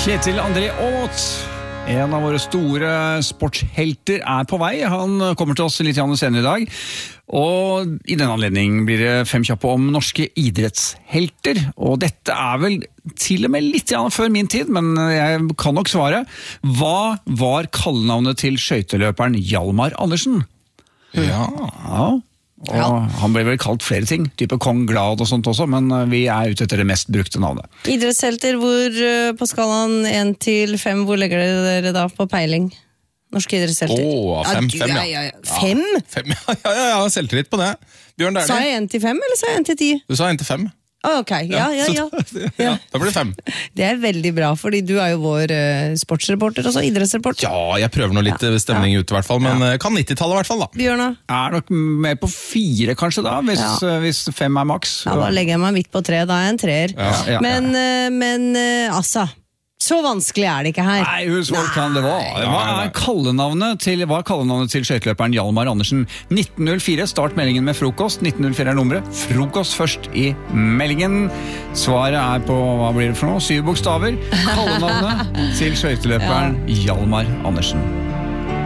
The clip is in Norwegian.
Kjetil André Aamodt, en av våre store sportshelter, er på vei. Han kommer til oss litt senere i dag. Og i denne anledning blir det 5 kjappe om norske idrettshelter. Og dette er vel til og med litt før min tid, men jeg kan nok svare. Hva var kallenavnet til skøyteløperen Hjalmar Andersen? Ja. Og han ble vel kalt flere ting, type Kong Glad og sånt også, men vi er ute etter det mest brukte navnet. Idrettshelter, hvor på skalaen 1 til 5, hvor legger dere da på peiling? Norske idrettshelter. 5, ja. 5? 5, ja, selvtillit på det. Bjørn Dæhlie. Sa jeg 1 til 5, eller sa jeg 1 til 10? Du sa 1 til 5. Ok, ja. Da blir det 5. Det er veldig bra, fordi du er jo vår sportsreporter, og så idrettsreporter. Ja, jeg prøver nå litt stemning ut i hvert fall, men kan 90-tallet i hvert fall da. Bjørna? Er nok mer på 4 kanskje da, hvis 5 er maks. Ja, da legger jeg meg midt på 3, da er jeg en 3'er. Men altså, så vanskelig er det ikke her. Nei, husfolk kan det være. Hva er kallenavnet til skøyteløperen Hjalmar Andersen? 1904, start meldingen med frokost. 1904 er nummeret. Frokost først i meldingen. Svaret er på, hva blir det for noe? 7 bokstaver. Kallenavnet til skøyteløperen Hjalmar Andersen.